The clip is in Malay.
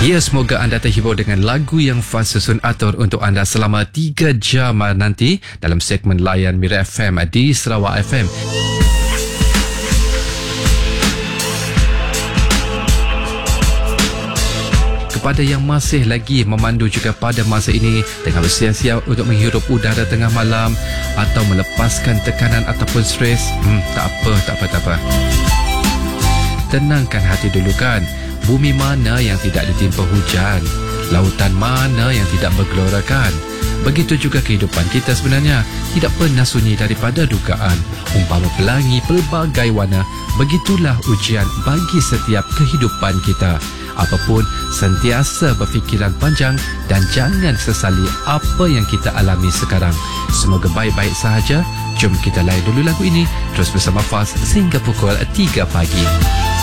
Ya, semoga anda terhibur dengan lagu yang Faz susun atur untuk anda selama 3 jam nanti dalam segmen Layan Mira FM di Sarawak FM. Kepada yang masih lagi memandu juga pada masa ini tengah bersiap-siap untuk menghirup udara tengah malam atau melepaskan tekanan ataupun stres, tak apa. Tenangkan hati dulu kan. Bumi mana yang tidak ditimpa hujan? Lautan mana yang tidak bergelorakan? Begitu juga kehidupan kita sebenarnya tidak pernah sunyi daripada dugaan. Umpama pelangi pelbagai warna, begitulah ujian bagi setiap kehidupan kita. Apapun, sentiasa berfikiran panjang dan jangan sesali apa yang kita alami sekarang. Semoga baik-baik sahaja. Jom kita layan dulu lagu ini terus bersama Faz sehingga pukul 3 pagi.